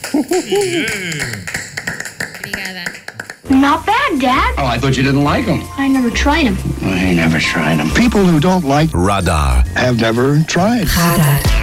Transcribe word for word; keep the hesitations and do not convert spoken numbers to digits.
Obrigada. Not bad, Dad. Oh, I thought you didn't like them. I never tried them. I never tried them. People who don't like Radar have never tried. Radar.